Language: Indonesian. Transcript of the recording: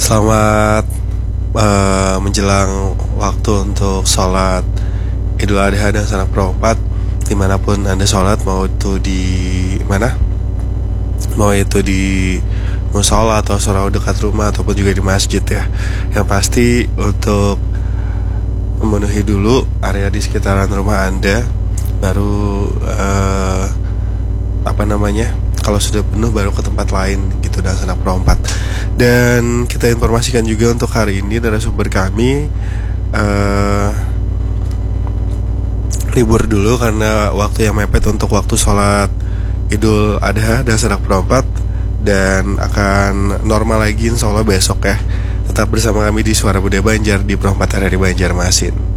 Selamat menjelang waktu untuk sholat Idul Adha dan Sanak Perempat. Dimanapun Anda sholat, mau itu di mana, mau itu di musola atau surau dekat rumah ataupun juga di masjid ya. Yang pasti untuk memenuhi dulu area di sekitaran rumah Anda, baru kalau sudah penuh baru ke tempat lain gitu dan Sanak Perempat. Dan kita informasikan juga untuk hari ini narasumber kami libur dulu karena waktu yang mepet untuk waktu sholat Idul Adha dan Sanak Perempat, dan akan normal lagi insya Allah besok ya. Tetap bersama kami di Suara Budaya Banjar di Perempat RRI Banjarmasin.